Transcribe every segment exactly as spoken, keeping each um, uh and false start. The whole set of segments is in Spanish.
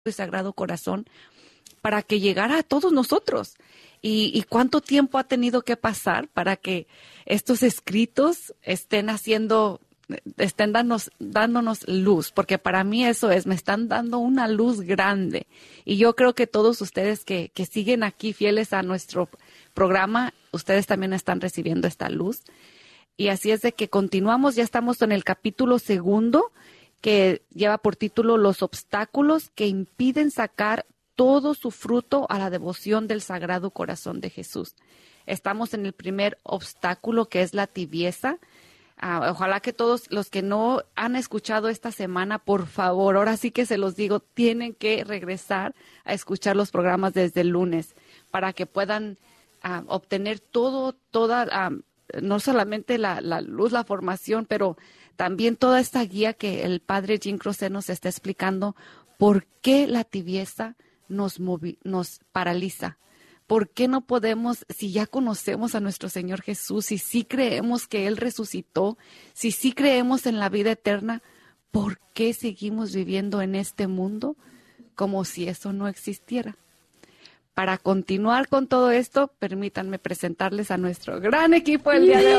y Sagrado Corazón para que llegara a todos nosotros. Y, y cuánto tiempo ha tenido que pasar para que estos escritos estén haciendo, estén dándonos, dándonos luz, porque para mí eso es, me están dando una luz grande. Y yo creo que todos ustedes que, que siguen aquí fieles a nuestro programa, ustedes también están recibiendo esta luz. Y así es de que continuamos, ya estamos en el capítulo segundo, que lleva por título Los obstáculos que impiden sacar todo su fruto a la devoción del Sagrado Corazón de Jesús. Estamos en el primer obstáculo, que es la tibieza. Uh, ojalá que todos los que no han escuchado esta semana, por favor, ahora sí que se los digo, tienen que regresar a escuchar los programas desde el lunes para que puedan uh, obtener todo, toda, um, no solamente la, la luz, la formación, pero también toda esta guía que el padre Jim Crozet nos está explicando, por qué la tibieza nos, movi- nos paraliza. ¿Por qué no podemos, si ya conocemos a nuestro Señor Jesús, si sí creemos que Él resucitó, si sí creemos en la vida eterna, por qué seguimos viviendo en este mundo como si eso no existiera? Para continuar con todo esto, permítanme presentarles a nuestro gran equipo el día de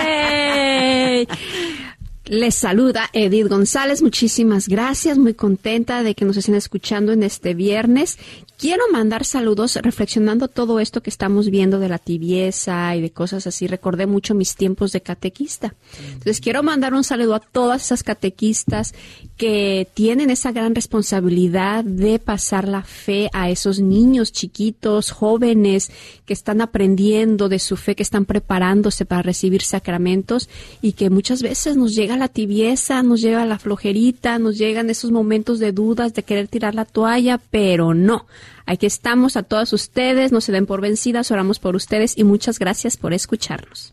hoy. Les saluda Edith González, muchísimas gracias, muy contenta de que nos estén escuchando en este viernes. Quiero mandar saludos reflexionando todo esto que estamos viendo de la tibieza y de cosas así. Recordé mucho mis tiempos de catequista. Entonces quiero mandar un saludo a todas esas catequistas que tienen esa gran responsabilidad de pasar la fe a esos niños chiquitos, jóvenes, que están aprendiendo de su fe, que están preparándose para recibir sacramentos y que muchas veces nos llega la tibieza, nos llega la flojerita, nos llegan esos momentos de dudas, de querer tirar la toalla, pero no. Aquí estamos a todas ustedes, no se den por vencidas, oramos por ustedes y muchas gracias por escucharnos.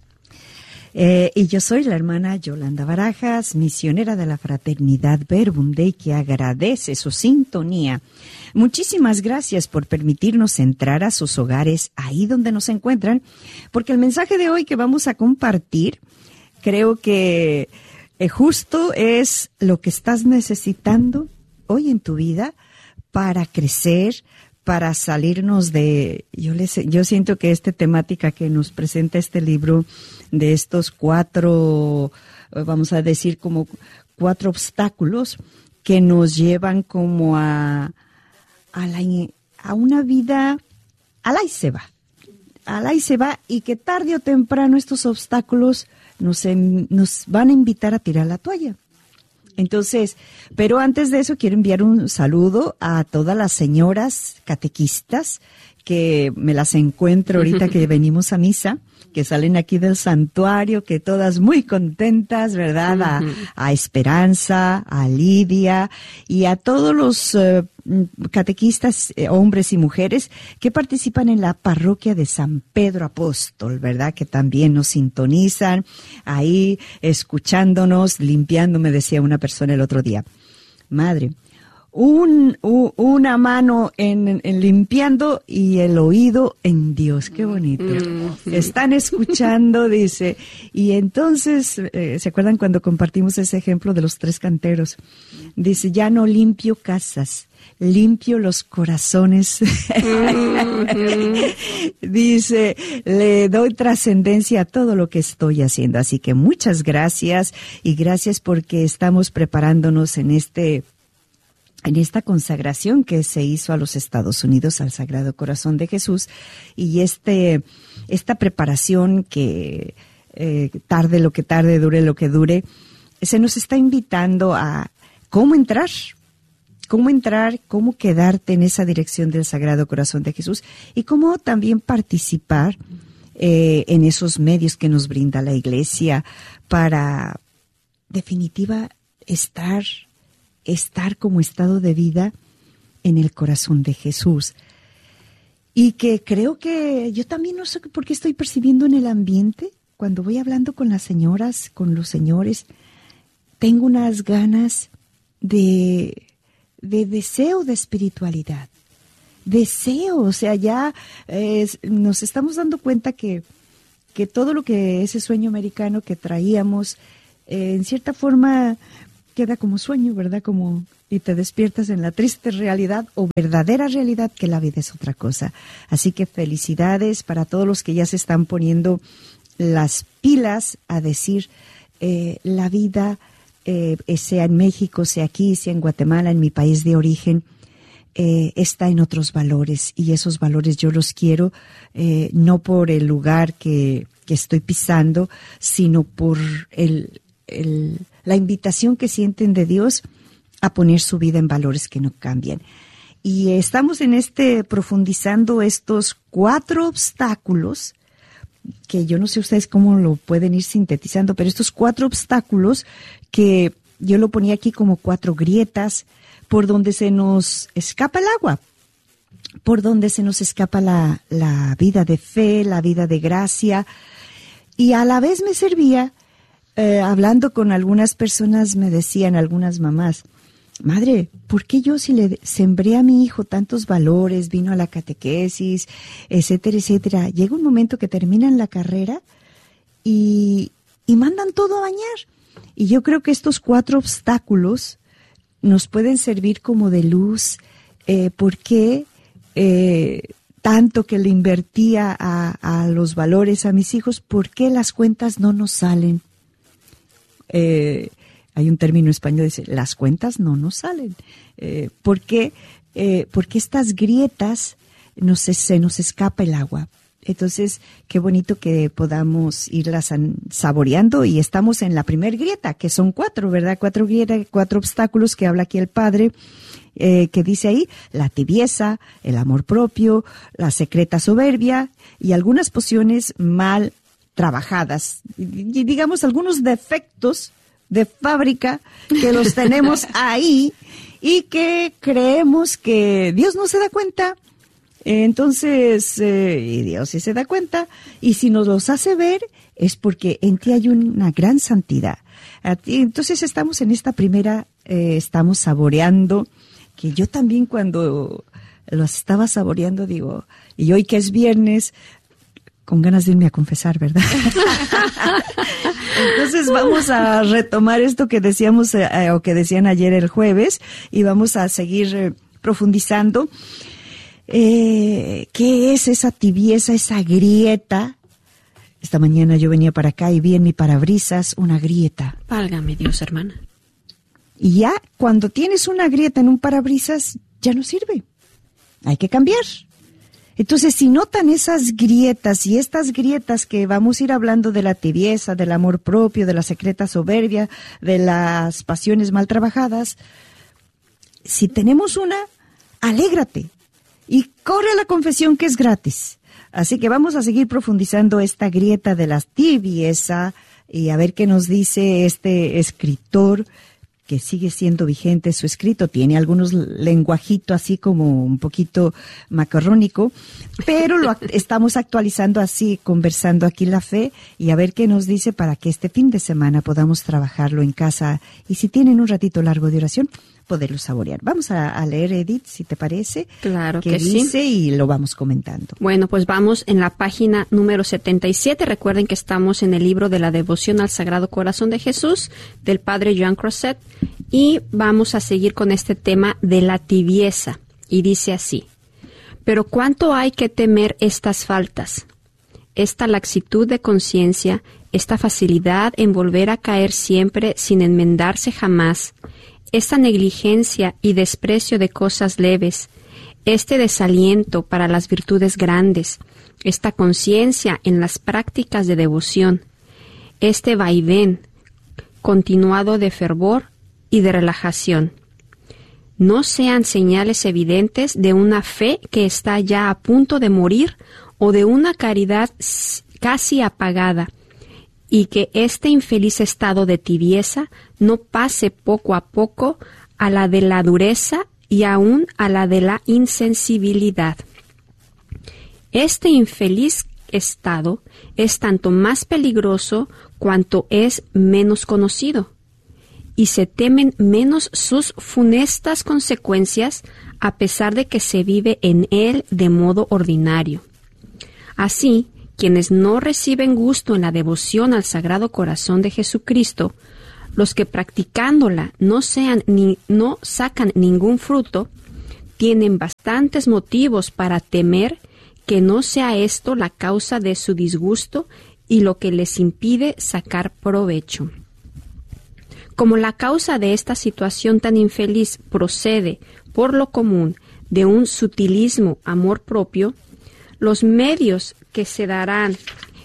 Eh, y yo soy la hermana Yolanda Barajas, misionera de la Fraternidad Verbum Dei, que agradece su sintonía. Muchísimas gracias por permitirnos entrar a sus hogares, ahí donde nos encuentran, porque el mensaje de hoy que vamos a compartir, creo que eh, justo es lo que estás necesitando hoy en tu vida para crecer, para salirnos de, yo les, yo siento que esta temática que nos presenta este libro, de estos cuatro, vamos a decir como cuatro obstáculos que nos llevan como a, a, la, a una vida, al ahí se va, al ahí se va, y que tarde o temprano estos obstáculos nos, nos van a invitar a tirar la toalla. Entonces, pero antes de eso quiero enviar un saludo a todas las señoras catequistas que me las encuentro ahorita que venimos a misa, que salen aquí del santuario, que todas muy contentas, ¿verdad? A, a Esperanza, a Lidia y a todos los uh, catequistas, eh, hombres y mujeres que participan en la parroquia de San Pedro Apóstol, ¿verdad? Que también nos sintonizan ahí, escuchándonos, limpiando, me decía una persona el otro día. Madre, Un, u, una mano en, en limpiando y el oído en Dios. Qué bonito. Mm-hmm. Están escuchando, dice. Y entonces, eh, ¿se acuerdan cuando compartimos ese ejemplo de los tres canteros? Dice, ya no limpio casas, limpio los corazones. Mm-hmm. Dice, le doy trascendencia a todo lo que estoy haciendo. Así que muchas gracias y gracias porque estamos preparándonos en este en esta consagración que se hizo a los Estados Unidos, al Sagrado Corazón de Jesús, y este esta preparación que eh, tarde lo que tarde, dure lo que dure, se nos está invitando a cómo entrar, cómo entrar, cómo quedarte en esa dirección del Sagrado Corazón de Jesús y cómo también participar eh, en esos medios que nos brinda la Iglesia para, definitiva, estar estar como estado de vida en el corazón de Jesús. Y que creo que yo también no sé por qué estoy percibiendo en el ambiente, cuando voy hablando con las señoras, con los señores, tengo unas ganas de, de deseo de espiritualidad. Deseo, o sea, ya eh, nos estamos dando cuenta que, que todo lo que ese sueño americano que traíamos, eh, en cierta forma, queda como sueño, ¿verdad? Como y te despiertas en la triste realidad o verdadera realidad que la vida es otra cosa. Así que felicidades para todos los que ya se están poniendo las pilas a decir eh, la vida, eh, sea en México, sea aquí, sea en Guatemala, en mi país de origen, eh, está en otros valores, y esos valores yo los quiero eh, no por el lugar que, que estoy pisando, sino por el, el, la invitación que sienten de Dios a poner su vida en valores que no cambian. Y estamos en este profundizando estos cuatro obstáculos que yo no sé ustedes cómo lo pueden ir sintetizando, pero estos cuatro obstáculos que yo lo ponía aquí como cuatro grietas por donde se nos escapa el agua, por donde se nos escapa la, la vida de fe, la vida de gracia. Y a la vez me servía, eh, hablando con algunas personas, me decían algunas mamás, madre, ¿por qué yo si le sembré a mi hijo tantos valores, vino a la catequesis, etcétera, etcétera? Llega un momento que terminan la carrera y, y mandan todo a bañar. Y yo creo que estos cuatro obstáculos nos pueden servir como de luz, eh, porque eh, tanto que le invertía a, a los valores a mis hijos, ¿por qué las cuentas no nos salen? Eh, Hay un término español que dice, las cuentas no nos salen. Eh, ¿Por qué? Eh, porque estas grietas nos, se nos escapa el agua. Entonces, qué bonito que podamos irlas saboreando, y estamos en la primer grieta, que son cuatro, ¿verdad? Cuatro grietas, cuatro obstáculos que habla aquí el Padre, eh, que dice ahí, la tibieza, el amor propio, la secreta soberbia y algunas pociones mal trabajadas. Y, digamos, algunos defectos de fábrica que los tenemos ahí y que creemos que Dios no se da cuenta. Entonces, eh, y Dios sí se da cuenta, y si nos los hace ver es porque en ti hay una gran santidad. Entonces estamos en esta primera, eh, estamos saboreando, que yo también cuando los estaba saboreando digo, y hoy que es viernes, con ganas de irme a confesar, ¿verdad? Entonces vamos a retomar esto que decíamos eh, o que decían ayer el jueves, y vamos a seguir eh, profundizando. Eh, ¿Qué es esa tibieza, esa grieta? Esta mañana yo venía para acá y vi en mi parabrisas una grieta. Válgame Dios, hermana. Y ya cuando tienes una grieta en un parabrisas, ya no sirve. Hay que cambiar. Entonces, si notan esas grietas y estas grietas que vamos a ir hablando de la tibieza, del amor propio, de la secreta soberbia, de las pasiones mal trabajadas, si tenemos una, alégrate y corre a la confesión, que es gratis. Así que vamos a seguir profundizando esta grieta de la tibieza y a ver qué nos dice este escritor, que sigue siendo vigente su escrito. Tiene algunos lenguajitos así como un poquito macarrónico, pero lo act- estamos actualizando así, conversando aquí la fe, y a ver qué nos dice para que este fin de semana podamos trabajarlo en casa, y si tienen un ratito largo de oración, poderlo saborear. Vamos a, a leer, Edith, si te parece. Claro que que dice, sí. Y lo vamos comentando. Bueno, pues vamos en la página número setenta y siete. Recuerden que estamos en el libro de la devoción al Sagrado Corazón de Jesús, del Padre Joan Crosset, y vamos a seguir con este tema de la tibieza. Y dice así: pero ¿cuánto hay que temer estas faltas? Esta laxitud de conciencia, esta facilidad en volver a caer siempre sin enmendarse jamás, esta negligencia y desprecio de cosas leves, este desaliento para las virtudes grandes, esta conciencia en las prácticas de devoción, este vaivén continuado de fervor y de relajación, no sean señales evidentes de una fe que está ya a punto de morir o de una caridad casi apagada, y que este infeliz estado de tibieza no pase poco a poco a la de la dureza y aún a la de la insensibilidad. Este infeliz estado es tanto más peligroso cuanto es menos conocido, y se temen menos sus funestas consecuencias a pesar de que se vive en él de modo ordinario. Así, quienes no reciben gusto en la devoción al Sagrado Corazón de Jesucristo Los que practicándola no sean ni no sacan ningún fruto, tienen bastantes motivos para temer que no sea esto la causa de su disgusto y lo que les impide sacar provecho. Como la causa de esta situación tan infeliz procede, por lo común, de un sutilismo amor propio, los medios que se darán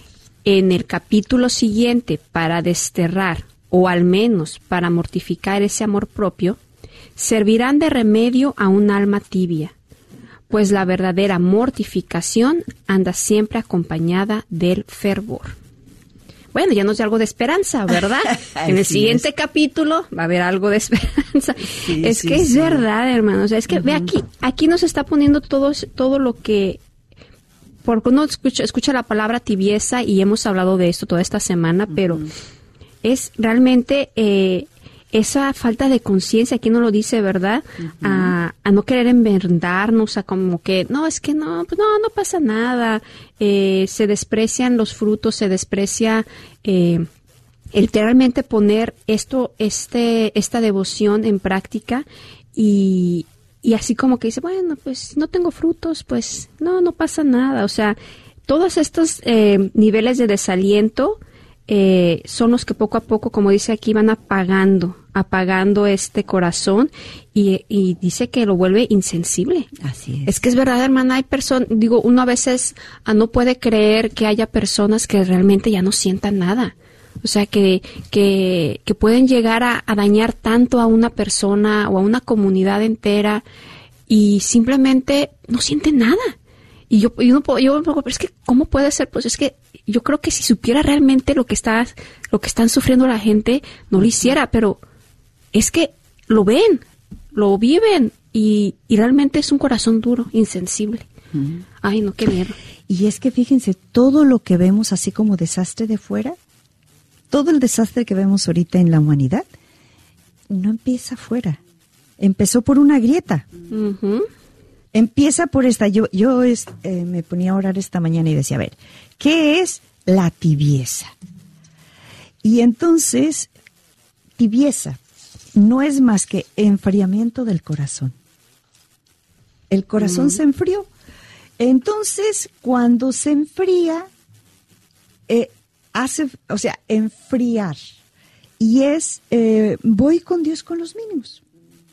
en el capítulo siguiente para desterrar, o al menos para mortificar ese amor propio, servirán de remedio a un alma tibia, pues la verdadera mortificación anda siempre acompañada del fervor. Bueno, ya nos da algo de esperanza, ¿verdad? En el siguiente es. capítulo va a haber algo de esperanza. Sí, es sí, que es sí. verdad, hermanos. O sea, es que uh-huh. ve aquí, aquí nos está poniendo todo, todo lo que... Porque uno escucha, escucha la palabra tibieza y hemos hablado de esto toda esta semana, uh-huh. pero es realmente eh, esa falta de conciencia, aquí no lo dice, ¿verdad? Uh-huh. A, a no querer enverdarnos, a como que, no, es que no, pues no, no pasa nada. Eh, se desprecian los frutos, se desprecia eh, el literalmente poner esto, este, esta devoción en práctica y, y así como que dice, bueno, pues no tengo frutos, pues no, no pasa nada. O sea, todos estos eh, niveles de desaliento eh, son los que poco a poco, como dice aquí, van apagando, apagando este corazón y, y dice que lo vuelve insensible. Así es. Es que es verdad, hermana, hay personas, digo, uno a veces ah, no puede creer que haya personas que realmente ya no sientan nada. O sea, que, que, que pueden llegar a, a dañar tanto a una persona o a una comunidad entera y simplemente no sienten nada. Y yo, yo no puedo, yo, pero es que, ¿cómo puede ser? Pues es que yo creo que si supiera realmente lo que está, lo que están sufriendo la gente, no lo hiciera, pero es que lo ven, lo viven y, y realmente es un corazón duro, insensible. Uh-huh. Ay, no, qué miedo. Y es que fíjense, todo lo que vemos así como desastre de fuera, todo el desastre que vemos ahorita en la humanidad, no empieza afuera, empezó por una grieta. Uh-huh. Empieza por esta, yo, yo es, eh, me ponía a orar esta mañana y decía, a ver, ¿qué es la tibieza? Y entonces, tibieza no es más que enfriamiento del corazón. El corazón mm. se enfrió. Entonces, cuando se enfría, eh, hace, o sea, enfriar. Y es, eh, voy con Dios con los mínimos.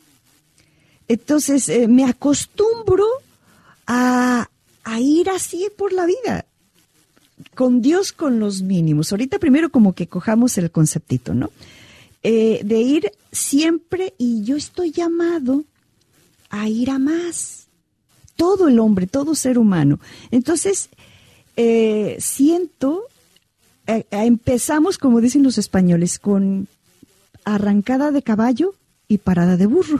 Entonces, eh, me acostumbro a, a ir así por la vida, con Dios con los mínimos. Ahorita primero como que cojamos el conceptito, ¿no? Eh, de ir siempre, y yo estoy llamado a ir a más. Todo el hombre, todo ser humano. Entonces, eh, siento, eh, empezamos, como dicen los españoles, con arrancada de caballo y parada de burro.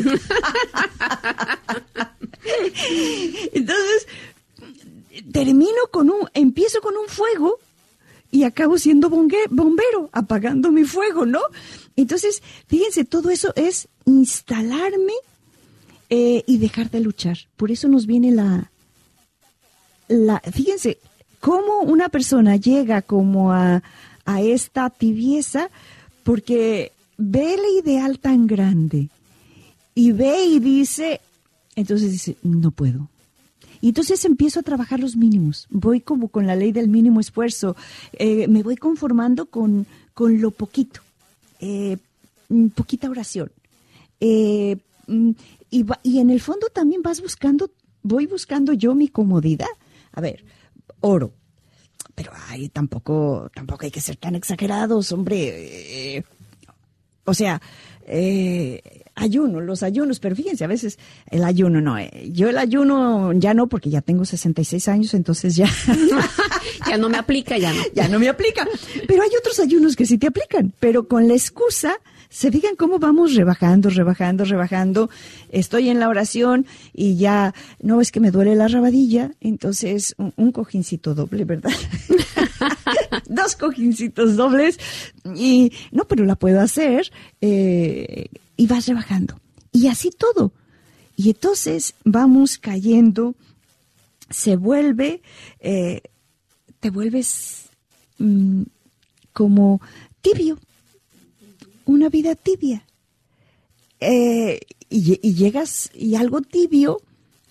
Entonces, termino con un, empiezo con un fuego y acabo siendo bongue, bombero, apagando mi fuego, ¿no? Entonces, fíjense, todo eso es instalarme eh, y dejar de luchar. Por eso nos viene la, la, fíjense, cómo una persona llega como a, a esta tibieza, porque ve el ideal tan grande y ve y dice, entonces dice, no puedo. Y entonces empiezo a trabajar los mínimos. Voy como con la ley del mínimo esfuerzo. Eh, me voy conformando con, con lo poquito. Eh, poquita oración. Eh, y, y en el fondo también vas buscando, voy buscando yo mi comodidad. A ver, oro. Pero ay, tampoco, tampoco hay que ser tan exagerados, hombre. Eh, o sea, eh, ayuno, los ayunos, pero fíjense, a veces el ayuno no, eh, yo el ayuno ya no, porque ya tengo sesenta y seis años, entonces ya... ya no me aplica, ya no. Ya no me aplica, pero hay otros ayunos que sí te aplican, pero con la excusa, se fijan cómo vamos rebajando, rebajando, rebajando, estoy en la oración y ya, no, es que me duele la rabadilla, entonces un, un cojincito doble, ¿verdad? Dos cojincitos dobles y no, pero la puedo hacer eh, y vas rebajando y así todo y entonces vamos cayendo, se vuelve eh, te vuelves mmm, como tibio, una vida tibia. Eh, y, y llegas, y algo tibio